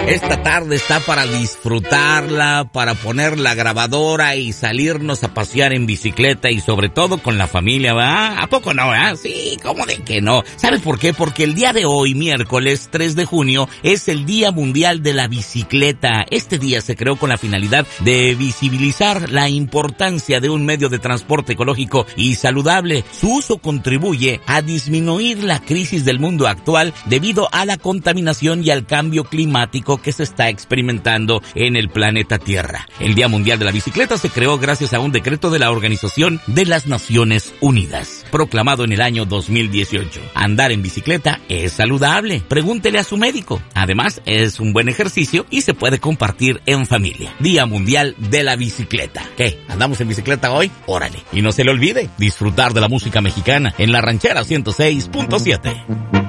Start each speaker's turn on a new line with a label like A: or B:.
A: Esta tarde está para disfrutarla, para poner la grabadora y salirnos a pasear en bicicleta y sobre todo con la familia, ¿verdad? ¿A poco no, verdad? Sí, ¿cómo de que no? ¿Sabes por qué? Porque el día de hoy, miércoles 3 de junio, es el Día Mundial de la Bicicleta. Este día se creó con la finalidad de visibilizar la importancia de un medio de transporte ecológico y saludable. Su uso contribuye a disminuir la crisis del mundo actual debido a la contaminación y al cambio climático que se está experimentando en el planeta Tierra. El Día Mundial de la Bicicleta se creó gracias a un decreto de la Organización de las Naciones Unidas, proclamado en el año 2018. Andar en bicicleta es saludable. Pregúntele a su médico. Además, es un buen ejercicio y se puede compartir en familia. Día Mundial de la Bicicleta. ¿Qué? ¿Andamos en bicicleta hoy? Órale. Y no se le olvide disfrutar de la música mexicana en La Ranchera 106.7.